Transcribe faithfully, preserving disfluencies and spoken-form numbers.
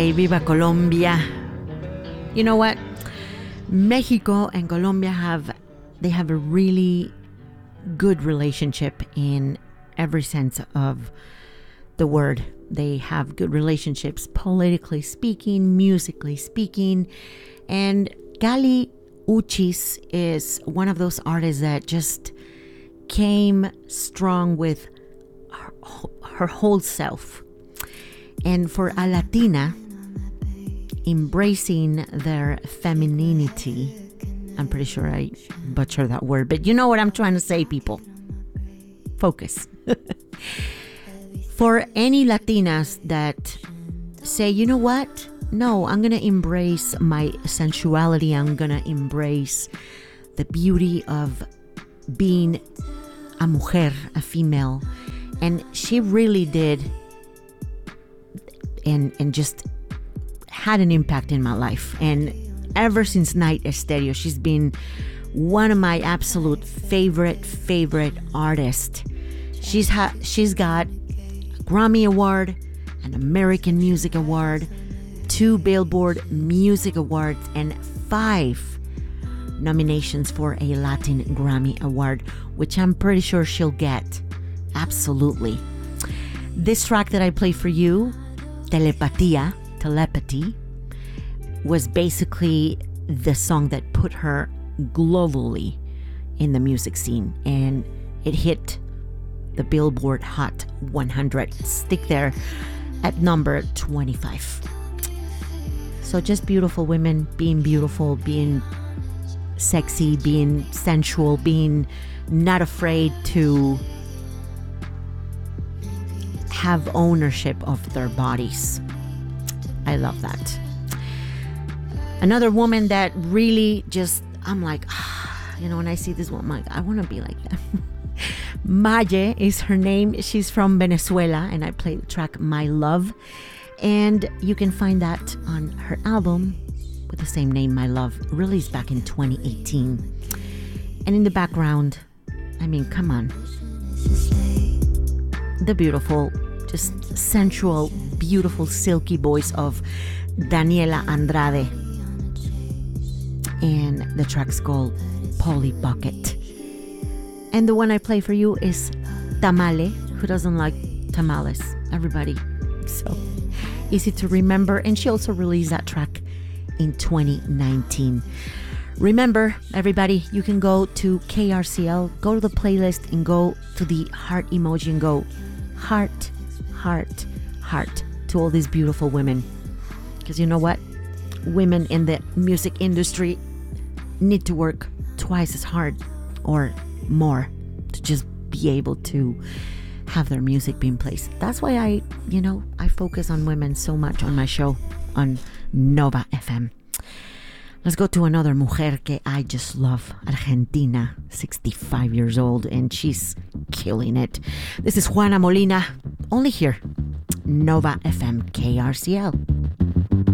say Viva Colombia. You know what? Mexico and Colombia have, they have a really good relationship in every sense of the word. They have good relationships, politically speaking, musically speaking. And Kali Uchis is one of those artists that just came strong with her, her whole self. And for a Latina, embracing their femininity, I'm pretty sure I butchered that word, but you know what I'm trying to say, people. Focus. For any Latinas that say, you know what? No, I'm going to embrace my sensuality. I'm going to embrace the beauty of being a mujer, a female. And she really did and, and just had an impact in my life. And ever since Night Stereo, she's been one of my absolute favorite, favorite artists. She's ha- she's got a Grammy Award, an American Music Award, two Billboard Music Awards, and five nominations for a Latin Grammy Award, which I'm pretty sure she'll get. Absolutely. This track that I play for you, Telepatia, Telepathy, was basically the song that put her globally in the music scene, and it hit the Billboard Hot one hundred. Stick there at number twenty-five. So just beautiful women being beautiful, being sexy, being sensual, being not afraid to have ownership of their bodies. I love that. Another woman that really just, I'm like, ah, you know, when I see this woman, I'm like, I want to be like that. Maye is her name. She's from Venezuela, and I play the track My Love. And you can find that on her album with the same name, My Love, released back in twenty eighteen. And in the background, I mean, come on. The beautiful, just sensual, beautiful, silky voice of Daniela Andrade. And the track's called Polly Bucket. And the one I play for you is Tamale. Who doesn't like tamales? Everybody. So easy to remember. And she also released that track in twenty nineteen. Remember, everybody, you can go to K R C L, go to the playlist and go to the heart emoji and go heart, heart, heart to all these beautiful women. Because you know what? Women in the music industry need to work twice as hard or more to just be able to have their music being placed. That's why I, you know, I focus on women so much on my show on Nova F M. Let's go to another mujer que I just love, Argentina, sixty-five years old, and she's killing it. This is Juana Molina, only here, Nova F M K R C L.